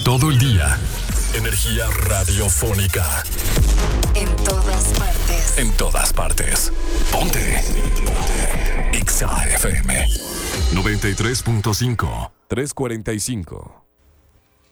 Todo el día. Energía radiofónica. En todas partes. En todas partes. Ponte. Ponte. Exa FM 93.5. 345.